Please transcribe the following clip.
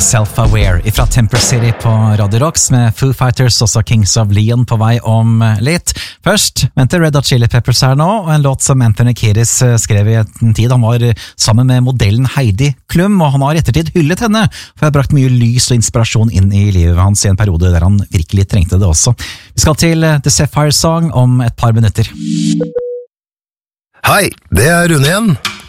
Self-Aware ifra Temper City på Radio Rocks med Foo Fighters, også Kings of Leon på vei om litt. Først venter Red Hot Chili Peppers her nå, og en låt som Anthony Kiedis skrev i en tid. Han var sammen med modellen Heidi Klum, og han har i ettertid hyllet henne, for det har brakt mye lys og inspirasjon inn i livet hans i en periode der han virkelig trengte det også. Vi skal til The Sapphire Song om et par minutter. Hei, det er Rune igjen.